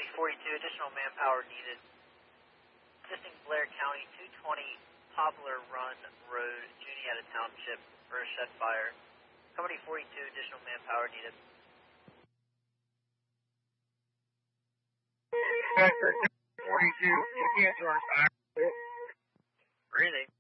Company 42, additional manpower needed. Assisting Blair County, 220 Poplar Run Road, Juniata Township, for a shed fire. Company 42, additional manpower needed. Sector 42, you can't turn fire. Breathing.